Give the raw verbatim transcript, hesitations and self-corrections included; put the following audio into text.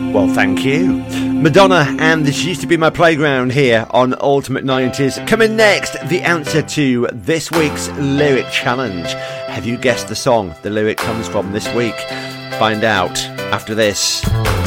Well, thank you. Madonna and This Used to Be My Playground here on Ultimate nineties. Coming next, the answer to this week's lyric challenge. Have you guessed the song the lyric comes from this week? Find out after this.